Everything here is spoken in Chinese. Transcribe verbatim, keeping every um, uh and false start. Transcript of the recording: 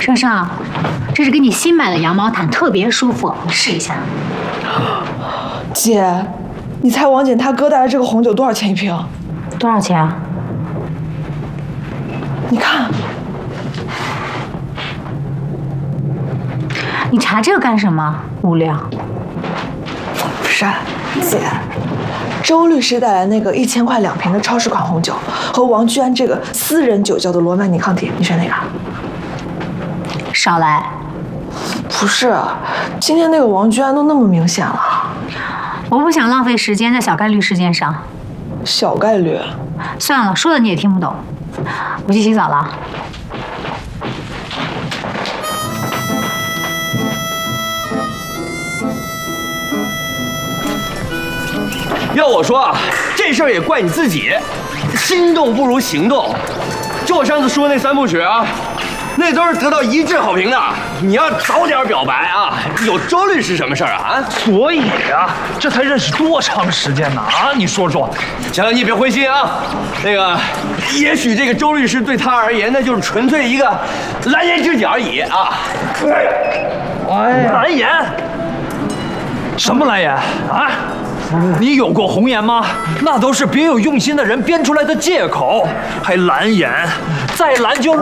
生生，这是给你新买的羊毛毯，特别舒服，试一下。 姐，你猜王姐她哥带的这个红酒多少钱一瓶？ 多少钱啊？ 你看， 你查这个干什么？无聊。 不是，姐，周律师带来那个一千块两瓶的超市款红酒，和王居安这个私人酒窖的罗曼尼康体，你选哪个？ 少来。 不是，今天那个王居安都那么明显了。 我不想浪费时间在小概率事件上。 小概率。 算了，说了你也听不懂。我去洗澡了。 要我说啊，这事儿也怪你自己，心动不如行动。就我上次说那三部曲啊，那都是得到一致好评的。你要早点表白啊！有周律师什么事儿啊？啊， 所以啊，这才认识多长时间呢？啊，你说说。 行了，你别灰心啊。那个，也许这个周律师对他而言，那就是纯粹一个蓝颜知己而已啊。 哎，蓝颜？什么蓝颜啊？你有过红颜吗？那都是别有用心的人编出来的借口，还蓝颜，再蓝就。